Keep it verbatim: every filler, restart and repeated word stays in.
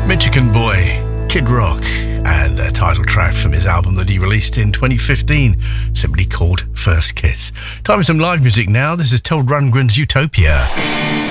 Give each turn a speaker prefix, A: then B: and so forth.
A: Michigan Boy, Kid Rock, and a title track from his album that he released in twenty fifteen, simply called First Kiss. Time for some live music now. This is Todd Rundgren's Utopia.